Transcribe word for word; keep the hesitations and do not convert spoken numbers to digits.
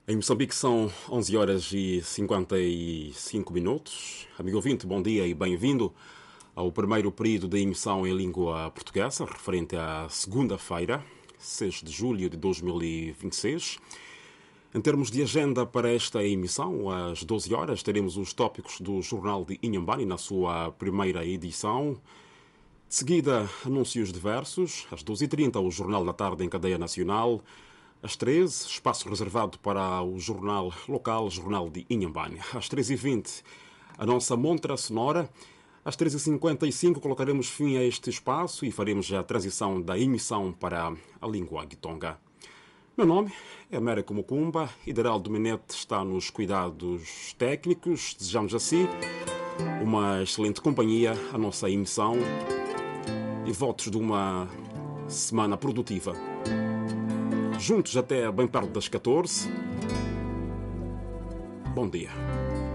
Em Moçambique são onze horas e cinquenta e cinco minutos. Amigo ouvinte, bom dia e bem-vindo ao primeiro período da emissão em língua portuguesa, referente à segunda-feira, seis de julho de dois mil e vinte e seis. Em termos de agenda para esta emissão, às doze horas, teremos os tópicos do Jornal de Inhambane na sua primeira edição. De seguida, anúncios diversos. Às doze e trinta, o Jornal da Tarde em cadeia nacional. Às treze, espaço reservado para o jornal local, Jornal de Inhambane. Às treze e vinte, a nossa montra sonora. Às treze e cinquenta e cinco, colocaremos fim a este espaço e faremos a transição da emissão para a língua guitonga. Meu nome é Américo Mucumba, Hideraldo Menete está nos cuidados técnicos. Desejamos assim uma excelente companhia à nossa emissão e votos de uma semana produtiva. Juntos até bem perto das catorze. Bom dia.